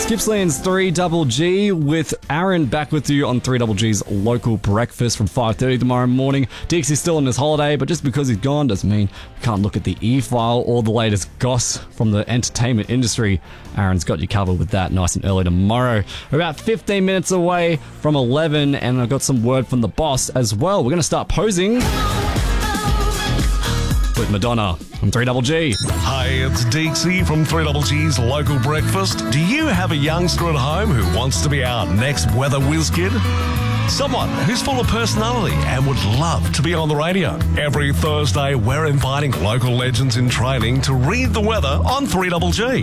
Gippsland's 3GG with Aaron back with you on 3GG's local breakfast from 5:30 tomorrow morning. Dix is still on his holiday, but just because he's gone doesn't mean we can't look at the e-file or the latest goss from the entertainment industry. Aaron's got you covered with that nice and early tomorrow. We're about 15 minutes away from 11, and I've got some word from the boss as well. We're going to start posing with Madonna from 3GG. Hi, it's Deeksy from 3GG's local breakfast. Do you have a youngster at home who wants to be our next weather whiz kid? Someone who's full of personality and would love to be on the radio. Every Thursday, we're inviting local legends in training to read the weather on 3GG.